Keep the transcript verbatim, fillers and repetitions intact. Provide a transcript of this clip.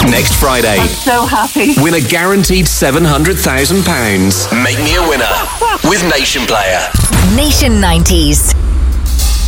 Next Friday, I'm so happy. win a guaranteed seven hundred thousand pounds. Make me a winner with Nation Player. Nation nineties.